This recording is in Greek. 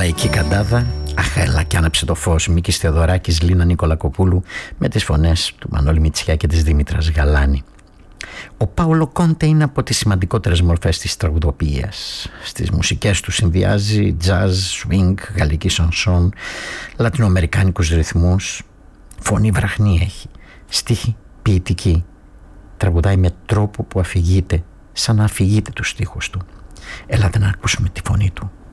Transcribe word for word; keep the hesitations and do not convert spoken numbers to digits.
Λαϊκή καντάδα, αχέλα κι άναψε το φως, Μίκης Θεοδωράκης, Λίνα Νικολακοπούλου, με τις φωνές του Μανώλη Μητσιά και της Δήμητρας Γαλάνη. Ο Πάολο Κόντε είναι από τις σημαντικότερες μορφές της τραγουδοποιίας. Στις μουσικές του συνδυάζει jazz, swing, γαλλική σανσόν, λατινοαμερικάνικους ρυθμούς. Φωνή βραχνή έχει, στίχη ποιητική. Τραγουδάει με τρόπο που αφηγείται, σαν να αφηγείται τους στίχους του. Έλατε να ακούσουμε τη φωνή του.